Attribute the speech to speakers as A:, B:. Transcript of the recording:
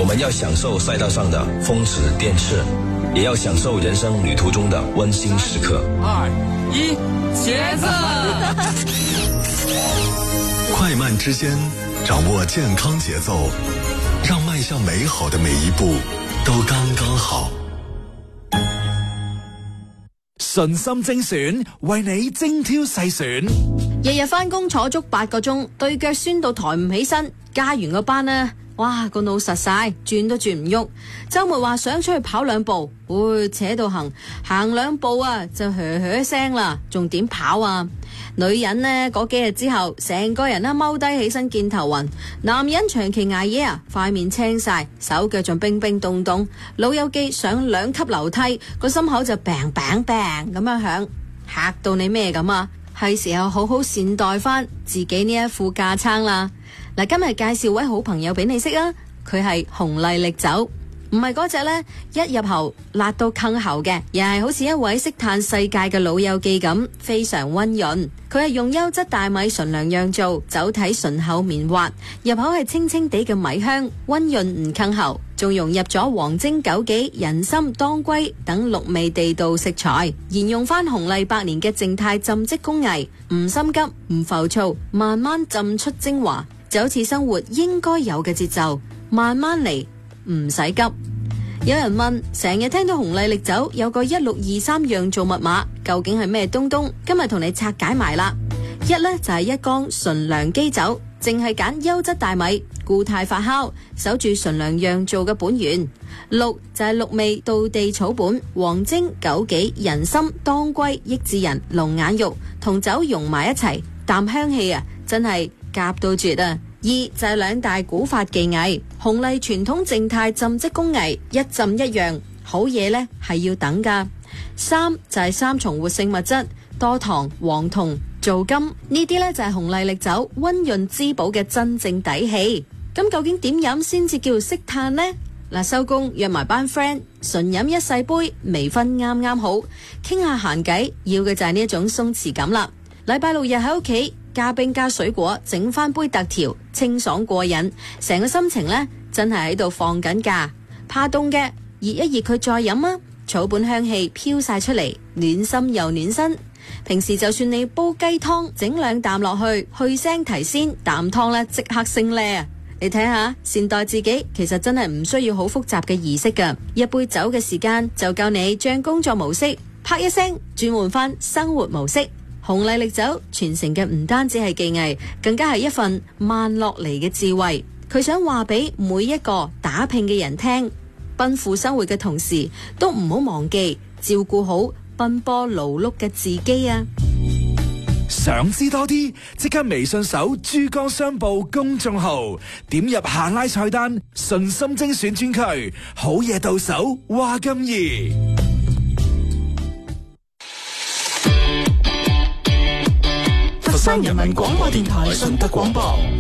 A: 我们要享受赛道上的风驰电掣，也要享受人生旅途中的温馨时刻。
B: 2、1，茄子！
C: 快慢之間，掌握健康節奏，讓邁向美好的每一步都剛剛好。
D: 信心精選，為你精挑細選。
E: 日日返工坐足8個鐘，對腳酸到抬唔起身，加完個班呢，哇個腦實晒，轉都轉唔喐。周末話想出去跑2步，扯到行2步啊就噓聲啦，仲點跑啊？女人呢嗰幾日之後，成個人踎低起身見頭暈。男人長期捱夜啊，塊面青晒，手腳仲冰冰凍凍。老友記上2級樓梯，個心口就砰砰砰咁樣響，嚇到你咩咁啊？係時候好好善待翻自己呢一副架撐啦。嗱，今日介紹位好朋友俾你識啊，佢係紅麗力酒。唔係嗰隻呢，一入喉辣到坑喉嘅，又係好似一位識嘆世界嘅老友記咁，非常溫潤。佢係用優質大米純糧釀造，酒體醇厚綿滑，入口係清清地嘅米香，溫潤唔坑喉，仲融入咗黃精、枸杞、人參、當歸等6味地道食材，沿用翻紅麗100年嘅靜態浸漬工藝，唔心急唔浮躁，慢慢浸出精華，就好似生活應該有嘅節奏，慢慢嚟。唔使急。有人問，成日聽到紅麗力酒有個1623釀造密碼，究竟係咩東東？今日同你拆解埋啦。1呢就係1缸純糧基酒，淨係揀優質大米，固態發酵，守住純糧釀造嘅本源。6就係6味道地草本，黃精、枸杞、人參、當歸、益智仁、龍眼肉同酒融埋一齊，啖香氣啊，真係夾到絕啊！2就係2大古法技藝，紅麗傳統靜態浸漬工藝，一浸一樣，好嘢呢係要等噶。3就係3重活性物質，多糖、黃酮、皂苷，呢啲呢就係紅麗力酒溫潤滋補嘅真正底氣。咁究竟點飲先至叫識嘆呢？嗱，收工約埋班 friend， 純飲一細杯，微醺啱啱好，傾下閒偈，要嘅就係呢一種鬆弛感啦。禮拜6日喺屋企加冰加水果，整翻杯特調，清爽過癮，成個心情呢真係喺度放緊假。怕凍嘅，熱一熱佢再飲啊！草本香氣飄晒出嚟，暖心又暖身。平時就算你煲雞湯，整2啖落去，去腥提鮮，啖湯呢即刻升呢啊！你睇下，善待自己其實真係唔需要好複雜嘅儀式噶，一杯酒嘅時間就夠你將工作模式啪一聲轉換翻生活模式。紅麗力酒傳承嘅唔單止係技藝，更加係一份慢落嚟嘅智慧。佢想話俾每一個打拼嘅人聽，奔赴生活嘅同時，都唔好忘記照顧好奔波勞碌嘅自己啊！
D: 想知多啲，即刻微信搜珠江商報公眾號，點入下拉菜單，信心精選專區，好嘢到手話咁易。
F: 佛山人民廣播電台順德廣播